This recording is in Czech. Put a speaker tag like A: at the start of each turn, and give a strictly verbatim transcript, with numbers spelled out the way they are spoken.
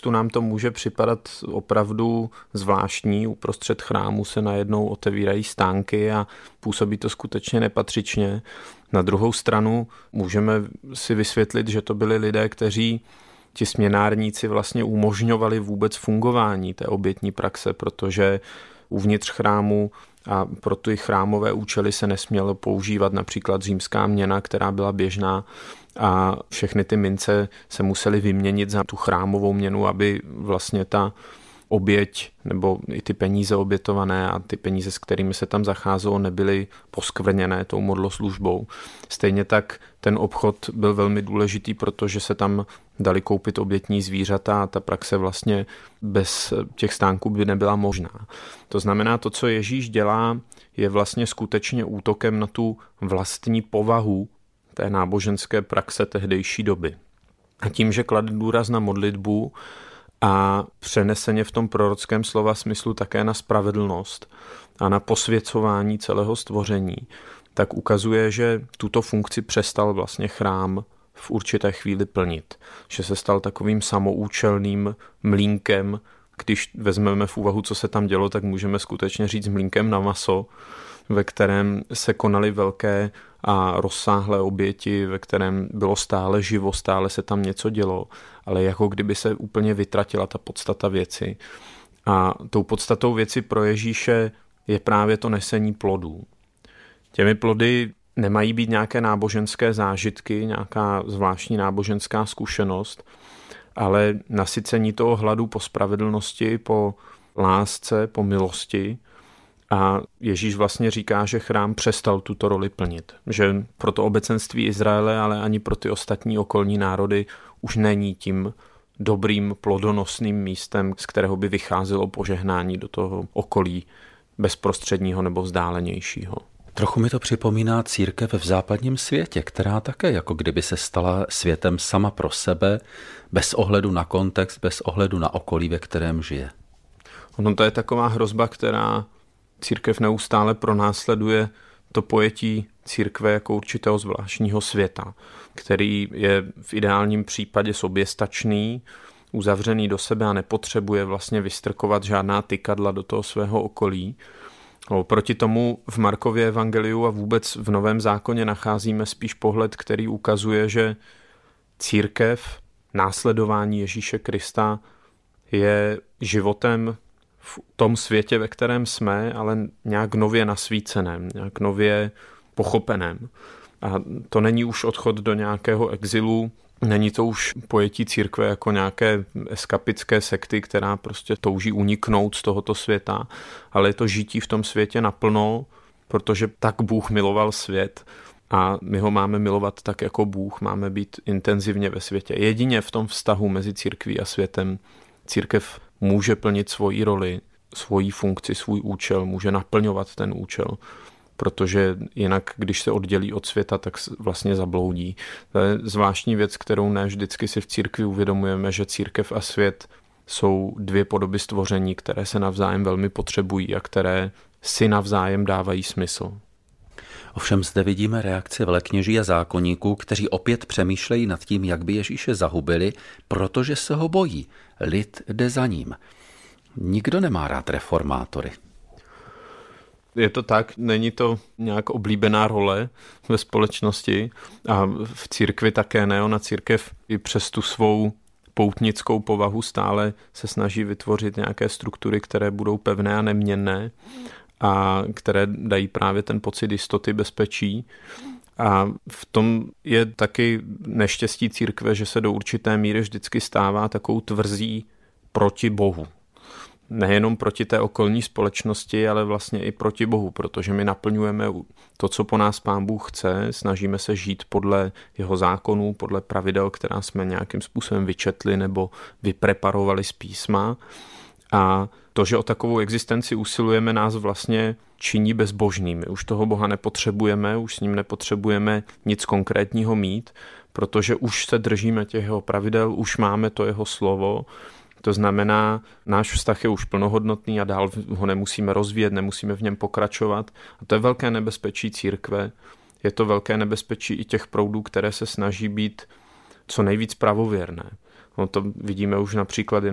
A: spoustu nám to může připadat opravdu zvláštní. Uprostřed chrámu se najednou otevírají stánky a působí to skutečně nepatřičně. Na druhou stranu můžeme si vysvětlit, že to byli lidé, kteří ti směnárníci vlastně umožňovali vůbec fungování té obětní praxe, protože uvnitř chrámu a pro ty chrámové účely se nesmělo používat například římská měna, která byla běžná, a všechny ty mince se musely vyměnit za tu chrámovou měnu, aby vlastně ta oběť nebo i ty peníze obětované a ty peníze, s kterými se tam zacházelo, nebyly poskvrněné tou modloslužbou. Stejně tak ten obchod byl velmi důležitý, protože se tam dali koupit obětní zvířata a ta praxe vlastně bez těch stánků by nebyla možná. To znamená, to, co Ježíš dělá, je vlastně skutečně útokem na tu vlastní povahu té náboženské praxe tehdejší doby. A tím, že klade důraz na modlitbu a přeneseně v tom prorockém slova smyslu také na spravedlnost a na posvěcování celého stvoření, tak ukazuje, že tuto funkci přestal vlastně chrám v určité chvíli plnit. Že se stal takovým samoučelným mlýnkem. Když vezmeme v úvahu, co se tam dělo, tak můžeme skutečně říct mlýnkem na maso, ve kterém se konaly velké a rozsáhlé oběti, ve kterém bylo stále živo, stále se tam něco dělo, ale jako kdyby se úplně vytratila ta podstata věci. A tou podstatou věci pro Ježíše je právě to nesení plodů. Těmi plody nemají být nějaké náboženské zážitky, nějaká zvláštní náboženská zkušenost, ale nasycení toho hladu po spravedlnosti, po lásce, po milosti. A Ježíš vlastně říká, že chrám přestal tuto roli plnit. Že pro to obecenství Izraele, ale ani pro ty ostatní okolní národy už není tím dobrým plodonosným místem, z kterého by vycházelo požehnání do toho okolí bezprostředního nebo vzdálenějšího.
B: Trochu mi to připomíná církev v západním světě, která také jako kdyby se stala světem sama pro sebe, bez ohledu na kontext, bez ohledu na okolí, ve kterém žije.
A: Ono to je taková hrozba, která církev neustále pronásleduje to pojetí církve jako určitého zvláštního světa, který je v ideálním případě soběstačný, uzavřený do sebe a nepotřebuje vlastně vystrkovat žádná tykadla do toho svého okolí. Proti tomu v Markově evangeliu a vůbec v Novém zákoně nacházíme spíš pohled, který ukazuje, že církev, následování Ježíše Krista je životem v tom světě, ve kterém jsme, ale nějak nově nasvíceném, nějak nově pochopeném. A to není už odchod do nějakého exilu, není to už pojetí církve jako nějaké eskapické sekty, která prostě touží uniknout z tohoto světa, ale je to žití v tom světě naplno, protože tak Bůh miloval svět a my ho máme milovat tak jako Bůh, máme být intenzivně ve světě. Jedině v tom vztahu mezi církví a světem církev může plnit svoji roli, svoji funkci, svůj účel, může naplňovat ten účel, protože jinak, když se oddělí od světa, tak vlastně zabloudí. To je zvláštní věc, kterou ne vždycky si v církvi uvědomujeme, že církev a svět jsou dvě podoby stvoření, které se navzájem velmi potřebují a které si navzájem dávají smysl.
B: Ovšem zde vidíme reakci velekněží a zákonníků, kteří opět přemýšlejí nad tím, jak by Ježíše zahubili, protože se ho bojí. Lid jde za ním. Nikdo nemá rád reformátory.
A: Je to tak, není to nějak oblíbená role ve společnosti a v církvi také ne. Ona církev i přes tu svou poutnickou povahu stále se snaží vytvořit nějaké struktury, které budou pevné a neměnné a které dají právě ten pocit jistoty, bezpečí. A v tom je taky neštěstí církve, že se do určité míry vždycky stává takovou tvrzí proti Bohu. Nejenom proti té okolní společnosti, ale vlastně i proti Bohu, protože my naplňujeme to, co po nás Pán Bůh chce, snažíme se žít podle jeho zákonů, podle pravidel, která jsme nějakým způsobem vyčetli nebo vypreparovali z písma. A to, že o takovou existenci usilujeme, nás vlastně činí bezbožnými. Už toho Boha nepotřebujeme, už s ním nepotřebujeme nic konkrétního mít, protože už se držíme těch jeho pravidel, už máme to jeho slovo. To znamená, náš vztah je už plnohodnotný a dál ho nemusíme rozvíjet, nemusíme v něm pokračovat. A to je velké nebezpečí církve. Je to velké nebezpečí i těch proudů, které se snaží být co nejvíc pravověrné. No to vidíme už například